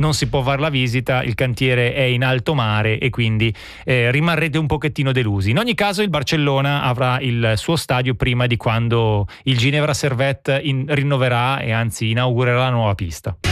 non si può fare la visita, il cantiere è in alto mare e quindi rimarrete un pochettino delusi. In ogni caso il Barcellona avrà il suo stadio prima di quando il Ginevra Servette rinnoverà e anzi inaugurerà la nuova pista.